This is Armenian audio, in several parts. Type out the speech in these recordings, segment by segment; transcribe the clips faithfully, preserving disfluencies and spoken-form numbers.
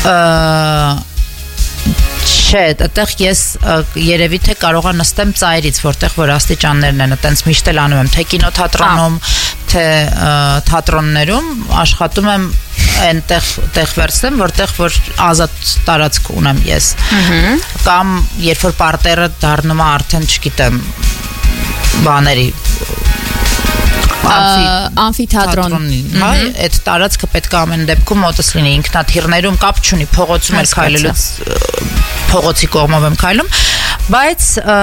Չէ, այդտեղ ես երևի թե կարողա նստեմ ծայրից, որտեղ որ աստիճաններն են, այտենց միշտ էլ անում եմ, թե կինոթատրոնում, թե թատրոններում աշխատում եմ այնտեղ տեղ վերցնեմ, որտեղ որ ազատ տարածք ունեմ ես։ Կամ երբ որ պարտերը դառնում է արդեն, չգիտեմ, բաների ամֆիթատրոնի, հա, այդ տարածքը պետք է ամեն դեպքում մոտս լինի, ինքնաթիռներում կապ չունի, փողոցում էլ քայլելուց փողոցի կողմով եմ քայլում, բայց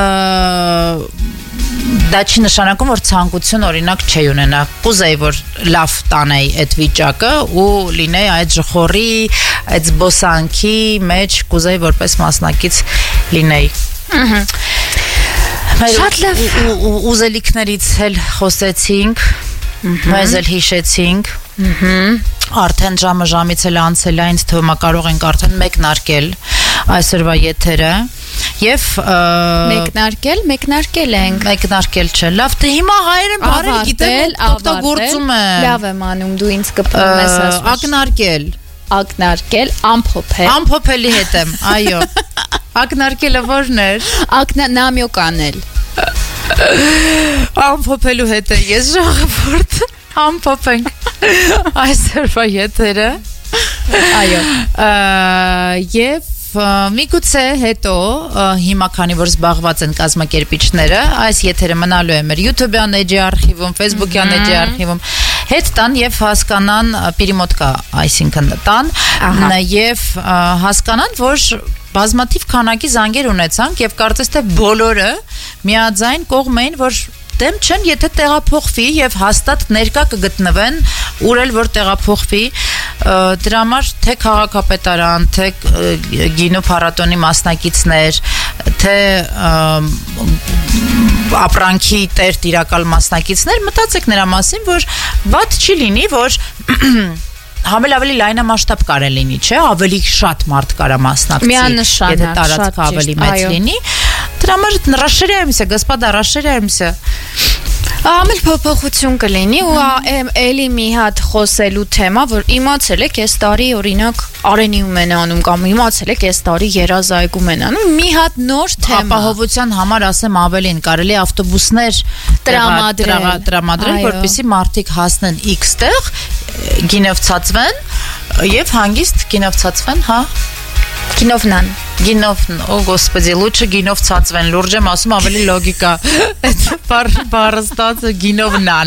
դա չի նշանակում, որ ցանկություն օրինակ չի ունենա, կուզեի, որ լավ տանեի այդ վիճակը ու լինեի այդ ժխորի, այդ զբոսանքի մեջ, կուզեի որպես մասնակից լինեի։ Շատ լավ ուզելիքներից էլ խոսեցինք, մեզ էլ հիշեցինք, արդեն ժամը ժամից էլ անցել է, ինձ թվում է կարող ենք արդեն մեկնարկել այսօրվա եթերը եւ մեկնարկել, մեկնարկել ենք, մեկնարկել չէ, լավ, դե հիմա հայերեն բարել գիտեմ, օգտագործում եմ, լավ եմ անում, դու ինձ կպնում ես ասում, ակնարկել, ակնարկել, ամփոփել, ամփոփելի հետ եմ, այո, ակնարկելը որն էր, ակնամյոկ անել, ամփոփելու հետ է, ես ժողովուրդ, ամփոփենք այսօրվա եթերը, այո, եւ միգուցե հետո հիմա քանի որ զբաղված են կազմակերպիչները, այս եթերը մնալու է մեր YouTube-յան էջի արխիվում, Facebook-յան էջի արխիվում, հետ տան եւ հասկանան Պիրիմոտկա, այսինքն տան եւ հասկանան, որ բազմաթիվ քանակի զանգեր ունեցանք եւ կարծես թե բոլորը միաձայն կողմ էին, որ դեմ չեն, եթե տեղափոխվի եւ հաստատ ներկա կգտնվեն, ուր էլ որ տեղափոխվի, դրա համար թե քաղաքապետարան, թե գինու փառատոնի մասնակիցներ, թե ապրանքի տեր տիրակալ մասնակիցներ, մտածեք նրա մասին, որ վատ չի լինի, որ համել ավելի լայնամասշտաբ կարել լինի, չէ, ավելի շատ մարդ կարա մասնակցի, եթե տարածքը ավելի մեծ լինի, դրա համար расширяемся, господа, расширяемся. Ամել փոփոխություն կլինի ու էլի մի հատ խոսելու թեմա, որ իմացել եք այս տարի օրինակ Արենիում են անում կամ իմացել եք այս տարի Երազայգում են անում, մի հատ նոր թեմա ապահովության համար ասեմ ավելին, կարելի ավտոբուսներ տրամադրել, որպեսզի մարդիկ հասնեն X տեղ, գինով ցածվեն եւ հանգիստ գինով ցածվեն, հա Գինովնան Գինով, օ գոսպեդի, լուչը գինով ցածվեն, լուրջ եմ ասում ավելի լոգիկա, այդ բառը ստացը գինովնան,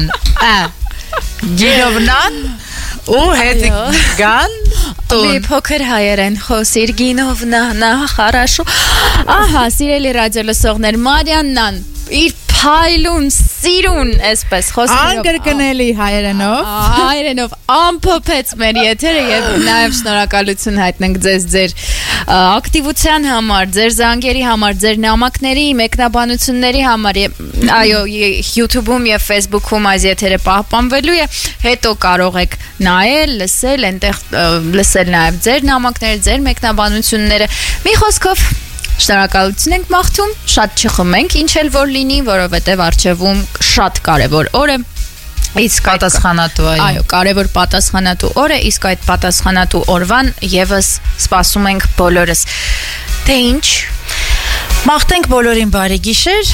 գինովնան ու հետ գան տուն։ Մի փոքր հայերեն խոսիր գինովնան, խարաշու, ահա, սիրելի ռադիոլսողներ, Մարիաննան, իր փայլուն, սիրուն, այսպես խոսքերով անկրկնելի հայերենով հայերենով ամփոփեց մեր եթերը եւ նաեւ շնորհակալություն հայտնենք ձեզ ձեր ակտիվության համար, ձեր զանգերի համար, ձեր նամակների, մեկնաբանությունների համար, այո, YouTube-ում եւ Facebook-ում այս եթերը պահպանվելու է, հետո կարող եք նայել, լսել, այնտեղ լսել նաեւ ձեր նամակները, ձեր մեկնաբանությունները։ Մի խոսքով շնորհակալություն ենք մաղթում, շատ չխմենք, ինչ էլ որ լինի, որովհետև առջևում շատ կարևոր օր է, իսկ պատասխանատու այո, այո, կարևոր պատասխանատու օր է, իսկ այդ պատասխանատու օրվան եւս սպասում ենք բոլորս։ Թե ինչ, մաղթենք բոլորին բարի գիշեր,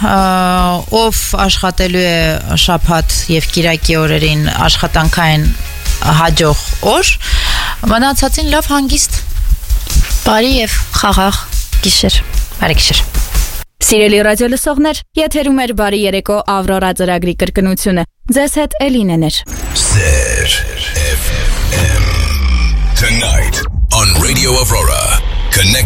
ով աշխատելու է շաբաթ եւ կիրակի օրերին աշխատանքային հաջող օր, մնացածին լավ հանգիստ, բարի եւ խաղաղ գիշեր, բարի գիշեր։ Սիրելի ռադիոլսողներ, եթերում էր բարի երեկո Ավրորա ծրագրի կրկնությունը։ Ձեզ հետ Էլինեն էր։ Sir F M tonight on Radio Aurora. Connect